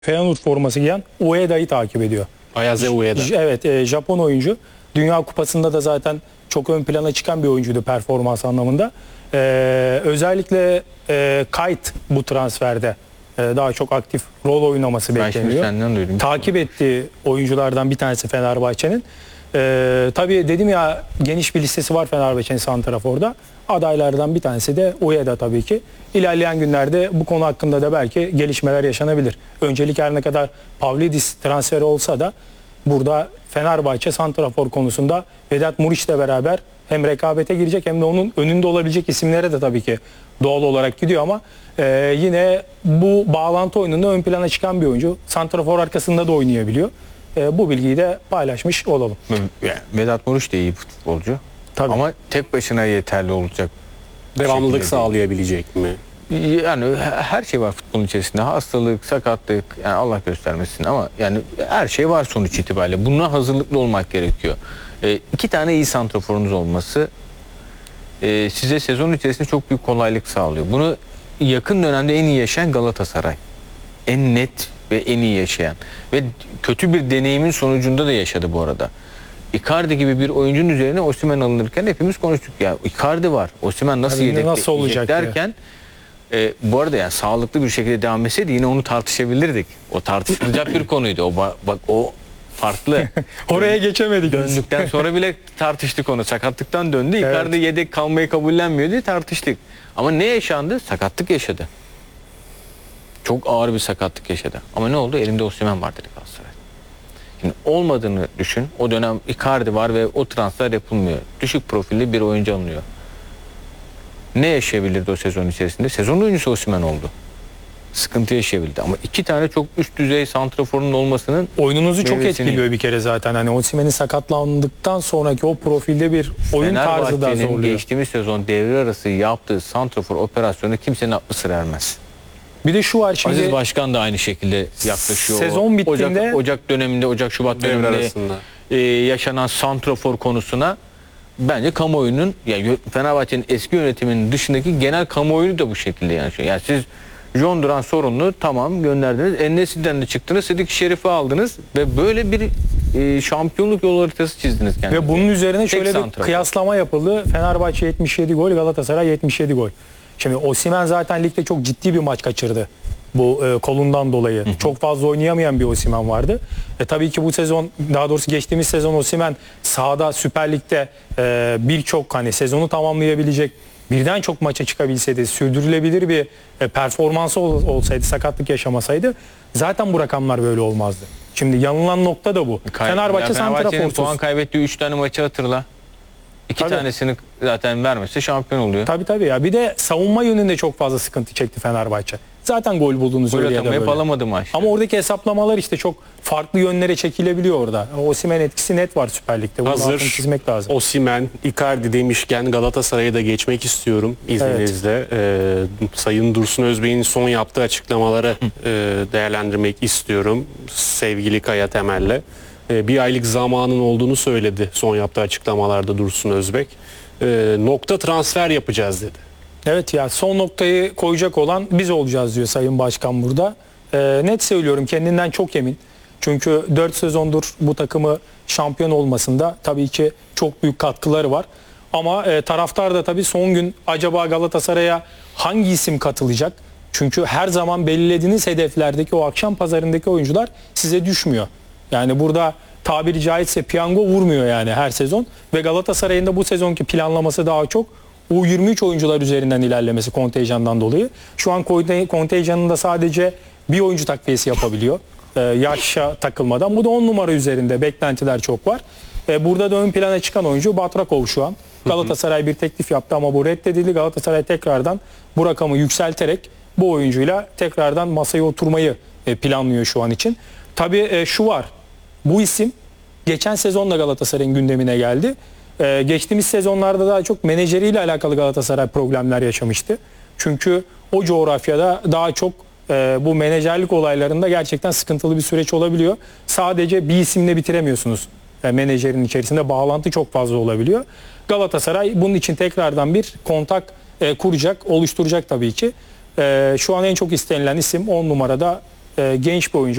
Feyenoord forması giyen Ueda'yı takip ediyor. Ayaze Ueda. Evet, Japon oyuncu. Dünya Kupası'nda da zaten çok ön plana çıkan bir oyuncuydu performans anlamında. Özellikle Kayt bu transferde daha çok aktif rol oynaması bekleniyor. Takip ettiği oyunculardan bir tanesi Fenerbahçe'nin. Tabii dedim ya, geniş bir listesi var Fenerbahçe'nin santraforda. Adaylardan bir tanesi de Ueda tabii ki. İlerleyen günlerde bu konu hakkında da belki gelişmeler yaşanabilir. Öncelik her ne kadar Pavlidis transferi olsa da burada Fenerbahçe santrafor konusunda Vedat Muriç'le beraber hem rekabete girecek hem de onun önünde olabilecek isimlere de tabii ki doğal olarak gidiyor ama yine bu bağlantı oyununda ön plana çıkan bir oyuncu. Santrafor arkasında da oynayabiliyor. Bu bilgiyi de paylaşmış olalım. Yani Vedat Muriç de iyi futbolcu. Tabii. Ama tek başına yeterli olacak. Devamlılık sağlayabilecek mi? Yani her şey var futbolun içerisinde. Hastalık, sakatlık, yani Allah göstermesin ama yani her şey var sonuç itibariyle. Buna hazırlıklı olmak gerekiyor. İki tane iyi santraforunuz olması size sezon içerisinde çok büyük kolaylık sağlıyor. Bunu yakın dönemde en iyi yaşayan Galatasaray. En net ve en iyi yaşayan. Ve kötü bir deneyimin sonucunda da yaşadı bu arada. Icardi gibi bir oyuncunun üzerine Osimhen alınırken hepimiz konuştuk ya. Icardi var. Osimhen nasıl olacak derken bu arada yani sağlıklı bir şekilde devam etseydi yine onu tartışabilirdik. O tartışılacak bir konuydu. O farklı. Oraya geçemedik. Döndükten sonra bile tartıştık onu. Sakatlıktan döndü. Evet. Icardi yedek kalmayı kabullenmiyor diye tartıştık. Ama ne yaşandı? Sakatlık yaşadı. Çok ağır bir sakatlık yaşadı. Ama ne oldu? Elimde Osimhen var dedi Galatasaray. Şimdi olmadığını düşün. O dönem Icardi var ve o transfer yapılmıyor. Düşük profilli bir oyuncu alınıyor. Ne yaşayabilirdi o sezon içerisinde? Sezon oyuncusu Osimhen oldu. Sıkıntı yaşayabildi. Ama iki tane çok üst düzey santraforun olmasının oyununuzu çok etkiliyor bir kere zaten. Hani Osimhen'in sakatlandıktan sonraki o profilde bir oyun tarzı da zorluyor. Geçtiğimiz sezon devre arası yaptığı santrafor operasyonu kimsenin aklı sır ermez. Bir de şu var şimdi. Aziz Başkan da aynı şekilde yaklaşıyor. Sezon bittiğinde Ocak döneminde, Ocak-Şubat döneminde yaşanan santrafor konusuna bence kamuoyunun, yani Fenerbahçe'nin eski yönetiminin dışındaki genel kamuoyunu da bu şekilde yaşıyor. Yani siz John Duran sorunlu tamam gönderdiniz. En-Nesyri'den de çıktınız. Sıdık Şerif'i aldınız ve böyle bir şampiyonluk yol haritası çizdiniz kendinize. Ve bunun üzerine şöyle bir kıyaslama yapıldı. Fenerbahçe 77 gol, Galatasaray 77 gol. Şimdi Osimhen zaten ligde çok ciddi bir maç kaçırdı. Bu kolundan dolayı. Çok fazla oynayamayan bir Osimhen vardı. Tabii ki bu sezon, daha doğrusu geçtiğimiz sezon Osimhen sahada Süper Lig'de birçok hani sezonu tamamlayabilecek, birden çok maça çıkabilseydi, sürdürülebilir bir performansı olsaydı, sakatlık yaşamasaydı zaten bu rakamlar böyle olmazdı. Şimdi yanılan nokta da bu. Fenerbahçe'nin puan kaybettiği 3 tane maçı hatırla. İki tanesini zaten vermesi şampiyon oluyor. Tabii ya. Bir de savunma yönünde çok fazla sıkıntı çekti Fenerbahçe. Zaten gol bulduğunu söylüyor. Hep alamadı maç. Ama oradaki hesaplamalar işte çok farklı yönlere çekilebiliyor orada. Osimhen etkisi net var Süper Lig'de. Bunu altını çizmek lazım. Osimhen, Icardi demişken Galatasaray'a da geçmek istiyorum izninizle. Evet. Sayın Dursun Özbey'in son yaptığı açıklamaları değerlendirmek istiyorum. Sevgili Kaya Temel'le. Bir aylık zamanın olduğunu söyledi son yaptığı açıklamalarda Dursun Özbek. Nokta transfer yapacağız dedi. Evet ya, son noktayı koyacak olan biz olacağız diyor Sayın Başkan burada. Net söylüyorum, kendinden çok emin. Çünkü 4 sezondur bu takımı şampiyon olmasında tabii ki çok büyük katkıları var. Ama taraftar da tabii son gün acaba Galatasaray'a hangi isim katılacak? Çünkü her zaman belirlediğiniz hedeflerdeki o akşam pazarındaki oyuncular size düşmüyor. Yani burada tabiri caizse piyango vurmuyor yani her sezon. Ve Galatasaray'ın da bu sezonki planlaması daha çok U23 oyuncular üzerinden ilerlemesi kontenjandan dolayı. Şu an kontenjanında sadece bir oyuncu takviyesi yapabiliyor. Yaşa takılmadan. Bu da 10 numara üzerinde beklentiler çok var. Burada da ön plana çıkan oyuncu Batrakov şu an. Galatasaray bir teklif yaptı ama bu reddedildi. Galatasaray tekrardan bu rakamı yükselterek bu oyuncuyla tekrardan masaya oturmayı planlıyor şu an için. Tabii şu var. Bu isim geçen sezonda Galatasaray'ın gündemine geldi. Geçtiğimiz sezonlarda daha çok menajeriyle alakalı Galatasaray problemler yaşamıştı. Çünkü o coğrafyada daha çok bu menajerlik olaylarında gerçekten sıkıntılı bir süreç olabiliyor. Sadece bir isimle bitiremiyorsunuz. Menajerin içerisinde bağlantı çok fazla olabiliyor. Galatasaray bunun için tekrardan bir kontak kuracak, oluşturacak tabii ki. Şu an en çok istenilen isim 10 numarada Genç bir oyuncu.